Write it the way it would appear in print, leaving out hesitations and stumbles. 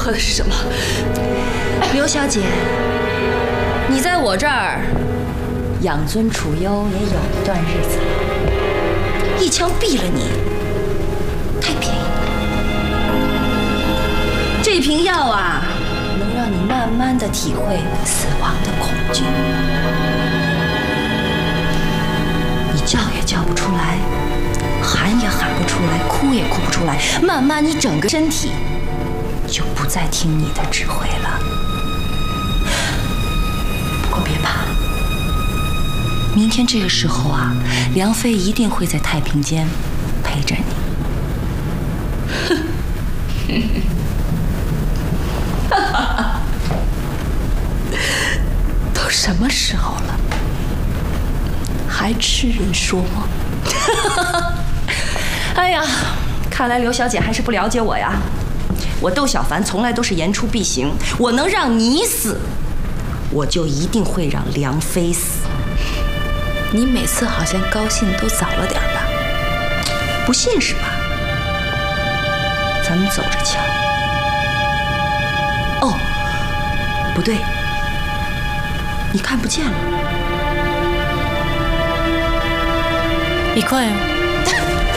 喝的是什么？ 刘小姐，你在我这儿养尊处优也有一段日子了，一枪毙了你，太便宜了。这瓶药啊，能让你慢慢的体会死亡的恐惧。你叫也叫不出来，喊也喊不出来，哭也哭不出来，慢慢你整个身体就不再听你的指挥了。不过别怕，明天这个时候啊，梁飞一定会在太平间陪着你。 都什么时候了，还痴人说梦？ 哎呀，看来刘小姐还是不了解我呀。我窦小凡从来都是言出必行，我能让你死，我就一定会让梁飞死。 你每次好像高兴都早了点吧？ 不信是吧？咱们走着瞧。哦，不对，你看不见了。 你快啊！